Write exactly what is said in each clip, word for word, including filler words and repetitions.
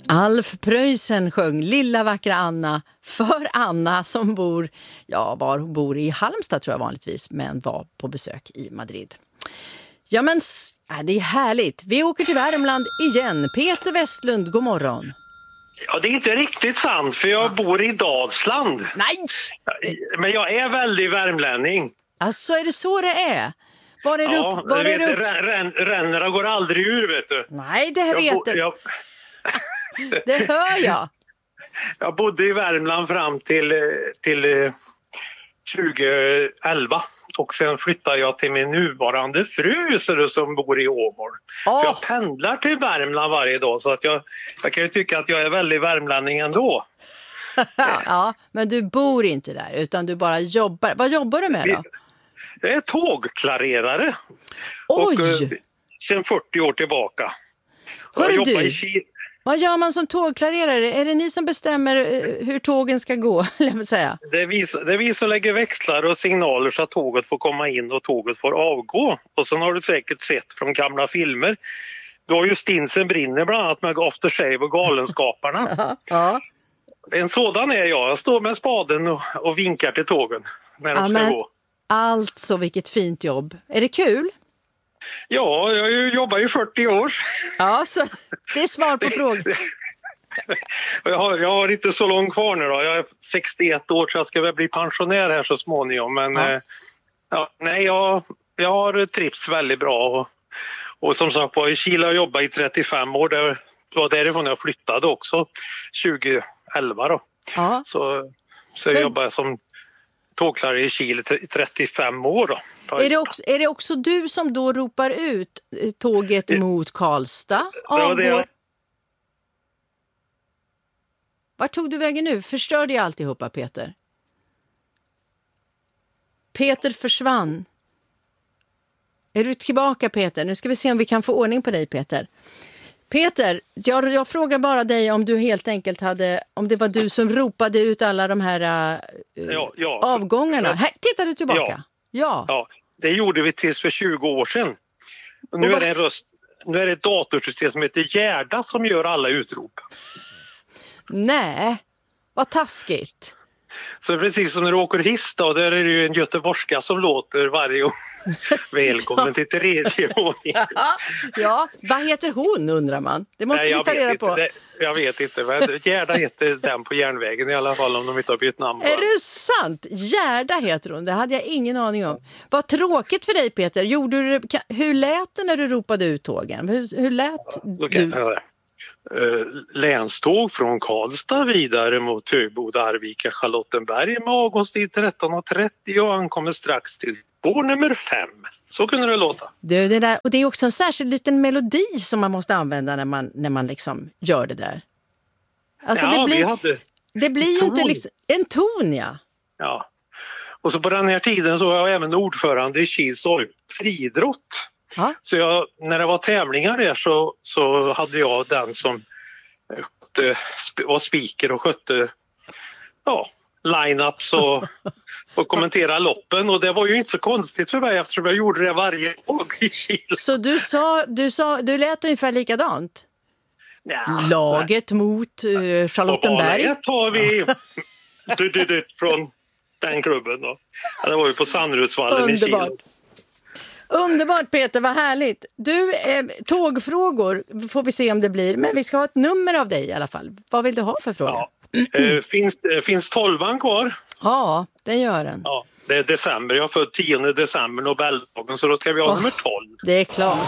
Alf Preussen sjöng Lilla vackra Anna för Anna som bor, ja var hon bor i Halmstad tror jag vanligtvis, men var på besök i Madrid. Ja men äh, det är härligt. Vi åker till Värmland igen. Peter Westlund, god morgon. Ja, det är inte riktigt sant för jag ja. bor i Dalsland. Nej! Men jag är väldigt värmlänning. Alltså är det så det är? Var är ja, du upp? Var är vet, du upp? Rän, rännerna går aldrig ur, vet du. Nej, det jag vet bo, jag. jag. Det hör jag. Jag bodde i Värmland fram till, till tjugo elva. Och sen flyttade jag till min nuvarande fru som bor i Åmål. Oh. Jag pendlar till Värmland varje dag så att jag, jag kan ju tycka att jag är väldigt värmlänning ändå. Ja, men du bor inte där utan du bara jobbar. Vad jobbar du med då? Jag är tågklarerare. Oj! Och, sen fyrtio år tillbaka. Hörru du, i Kil- vad gör man som tågklarerare? Är det ni som bestämmer hur tågen ska gå? Säga? Det, är vi, det är vi som lägger växlar och signaler så att tåget får komma in och tåget får avgå. Och sen har du säkert sett från gamla filmer. Du har ju Stinsen brinner bland annat med After Shave och Galenskaparna. Ja, ja. En sådan är jag. Jag står med spaden och, och vinkar till tågen när de ja, ska men, gå. alltså vilket fint jobb. Är det kul? Ja, jag jobbar ju fyrtio år. Ja, så det är svar på frågan. jag, har, jag har inte så långt kvar nu då. Jag är sextioett år så jag ska väl bli pensionär här så småningom. Men ja. Eh, ja, nej, jag, jag har trivts väldigt bra. Och, och som sagt på i Kil har jag jobbat i trettiofem år. Det var därifrån jag flyttade också tjugo elva då. Ja. Så, så jag men... jobbar som tågklarare i Kil i trettiofem år då. Är det, också, är det också du som då ropar ut tåget det, mot Karlstad? Avgår? Ja, det... Vart tog du vägen nu? Förstörde jag alltihopa, Peter? Peter försvann. Är du tillbaka, Peter? Nu ska vi se om vi kan få ordning på dig, Peter. Peter, jag, jag frågar bara dig om du helt enkelt hade, om det var du som ropade ut alla de här uh, ja, ja. avgångarna. Här, tittar du tillbaka? Ja. Ja. ja. Det gjorde vi tills för tjugo år sedan. Och nu, Och är det en röst, nu är det ett datorsystem som heter Gärda som gör alla utrop. Nej, vad taskigt. Så precis som när du åker hiss då, där är det ju en göteborgska som låter varje gång. Välkommen till tredje våningen. Ja, vad heter hon undrar man? Det måste Nej, vi ta reda på. Det, jag vet inte, men Gärda heter den på järnvägen i alla fall om de inte har bytt namn. Är det sant? Gärda heter hon, det hade jag ingen aning om. Vad tråkigt för dig, Peter. Gjorde du, hur lät det när du ropade ut tågen? Hur, hur lät ja, okay. du? Uh, länståg från Karlstad vidare mot Högboda, Arvika, Charlottenberg med avgångstid tretton och trettio och ankommer strax till spår nummer fem. Så kunde det låta. Du, det där, och det är också en särskild liten melodi som man måste använda när man, när man liksom gör det där. Alltså ja, det blir, vi hade det blir ju inte liksom, en ton, ja. Ja, och så på den här tiden så var jag även ordförande i Kils friidrott. Ha? Så jag, när det var tävlingar där så, så hade jag den som skötte, var speaker och skötte ja, line-ups och, och kommentera loppen. Och det var ju inte så konstigt för mig eftersom jag gjorde det varje dag i Kil. Så du sa, du sa, du lät ungefär likadant? Ja, Laget nej. mot uh, Charlottenberg. Och tar vi du, du, du, från den klubben då. Ja, det var ju på Sandrudsvallen i Kil. Underbart, Peter, vad härligt. Du, eh, tågfrågor får vi se om det blir, men vi ska ha ett nummer av dig i alla fall. Vad vill du ha för fråga? Ja. eh, finns, eh, finns tolvan kvar? Ja, den gör den. Ja, det är december, jag är född tionde december, Nobeldagen, så då ska vi ha oh, nummer tolv. Det är klart.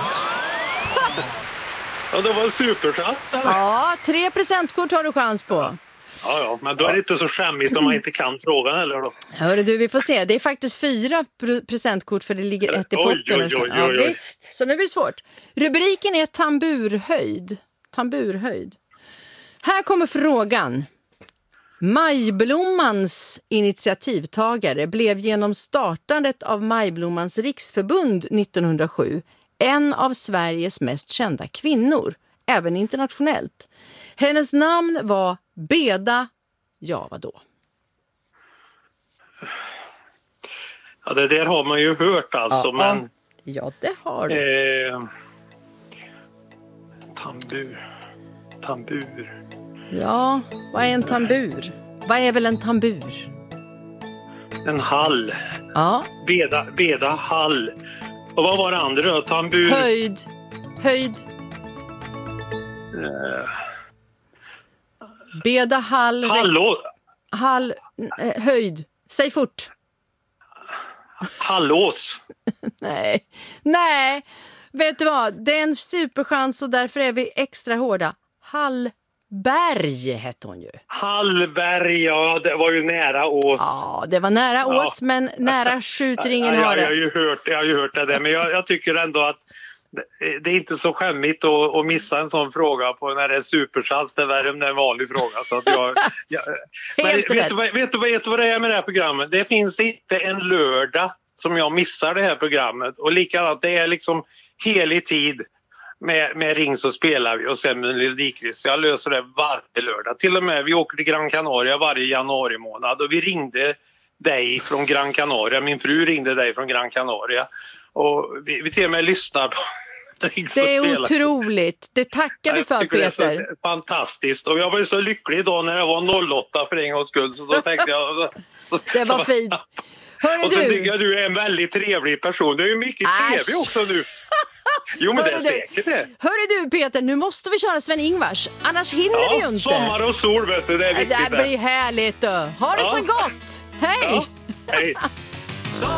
Ja, det var supersatt. Ja, tre presentkort har du chans på. Ja, ja, men då är det inte så skämmigt om man inte kan frågan eller då. Hörru du, vi får se. Det är faktiskt fyra pre- presentkort för det ligger ett i potten. Oj, oj, oj, oj, ja, oj. visst, så nu blir det svårt. Rubriken är tamburhöjd. Tamburhöjd. Här kommer frågan. Majblommans initiativtagare blev genom startandet av Majblommans riksförbund nittonhundrasju en av Sveriges mest kända kvinnor, även internationellt. Hennes namn var Beda, ja vadå? Ja, det där har man ju hört alltså, ja, men... Ja, det har du. Eh, tambur... Tambur. Ja, vad är en tambur? Vad är väl en tambur? En hall. Ja. Beda, beda hall. Och vad var det andra då? Tambur. Höjd. Höjd. Uh. Beda hall. Hallå. Hall. Eh, höjd. Säg fort. Hallås. Nej. Nej. Vet du vad? Det är en superchans och därför är vi extra hårda. Hallberg hette hon ju. Hallberg, ja, det var ju nära Ås. Ja, det var nära ja. Ås, men nära skjuter ingen ja, hare. Jag har ju hört, jag har ju hört det där, men jag, jag tycker ändå att det är inte så skämmigt att, att missa en sån fråga på när det är superchans. Det är värre än en vanlig fråga. Så att jag, jag, Helt men, vet, rätt. du, vet, du, vet, du, vet du vad det är med det här programmet? Det finns inte en lördag som jag missar det här programmet. Och likadant, det är liksom helig tid med, med Ring så spelar vi och sen med Melodikryss. Jag löser det varje lördag. Till och med vi åker till Gran Canaria varje januari månad och vi ringde dig från Gran Canaria. Min fru ringde dig från Gran Canaria. Och vi, vi till och med lyssnar på det är otroligt. Det tackar vi för, Peter. Det är så fantastiskt. Och jag var ju så lycklig idag när jag var noll åtta för en gångs skull. Så då tänkte jag... det var fint. Hörru och så du. tycker jag du är en väldigt trevlig person. Du är ju mycket trevlig också nu. Jo, men Hörru det är säkert det. Hörru du, Peter, nu måste vi köra Sven-Ingvars. Annars hinner ja, vi ju inte. Sommar och sol, vet du. Det är viktigt. Det blir härligt. Då. Ha det ja. så gott. Hej! Ja. Hej.